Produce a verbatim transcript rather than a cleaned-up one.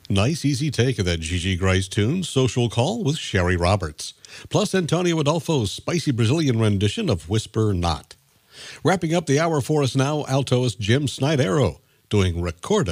Nice, easy take of that Gigi Grice tune, Social Call with Sherry Roberts. Plus Antonio Adolfo's spicy Brazilian rendition of Whisper Not. Wrapping up the hour for us now, altoist Jim Snydero doing Recorda